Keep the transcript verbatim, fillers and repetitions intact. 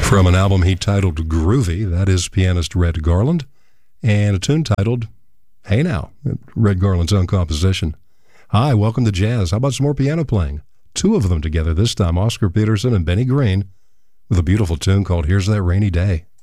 From an album he titled Groovy, that is pianist Red Garland, and a tune titled Hey Now, Red Garland's own composition. Hi, welcome to Jazz. How about some more piano playing? Two of them together this time, Oscar Peterson and Benny Green, with a beautiful tune called Here's That Rainy Day.